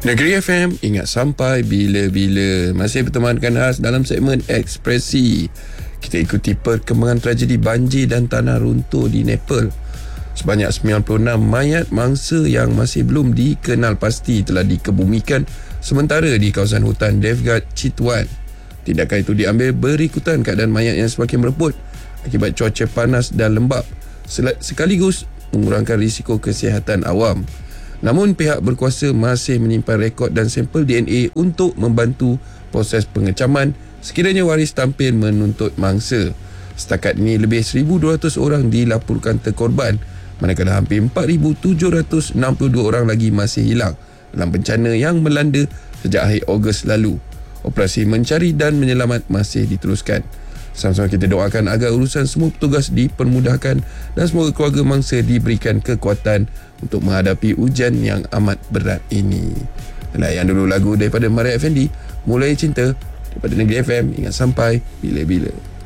Negeri FM, ingat sampai bila-bila. Masih bertemankan khas dalam segmen Ekspresi. Kita ikuti perkembangan tragedi banjir dan tanah runtuh di Nepal. Sebanyak 96 mayat mangsa yang masih belum dikenal pasti telah dikebumikan sementara di kawasan hutan Devgat, Chitwan. Tindakan itu diambil berikutan keadaan mayat yang semakin mereput akibat cuaca panas dan lembap, sekaligus mengurangkan risiko kesihatan awam. Namun pihak berkuasa masih menyimpan rekod dan sampel DNA untuk membantu proses pengecaman sekiranya waris tampil menuntut mangsa. Setakat ini lebih 1,200 orang dilaporkan terkorban, manakala hampir 4,762 orang lagi masih hilang dalam bencana yang melanda sejak akhir Ogos lalu. Operasi mencari dan menyelamat masih diteruskan. Sama-sama kita doakan agar urusan semua petugas dipermudahkan dan semoga keluarga mangsa diberikan kekuatan untuk menghadapi ujian yang amat berat ini. Layan dulu lagu daripada Maria Effendi, Mulai Cinta, daripada Negeri FM. Ingat sampai bila-bila.